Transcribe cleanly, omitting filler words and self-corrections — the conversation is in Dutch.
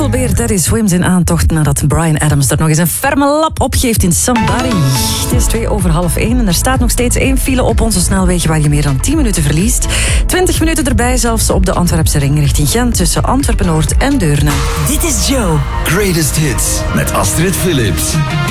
Musselbeer Daddy swims in aantocht nadat Bryan Adams er nog eens een ferme lap opgeeft in Somebody. Het is 1:02 en er staat nog steeds 1 file op onze snelwegen waar je meer dan 10 minuten verliest. 20 minuten erbij zelfs op de Antwerpse ring richting Gent tussen Antwerpen-Noord en Deurne. Dit is Joe. Greatest Hits met Astrid Philips.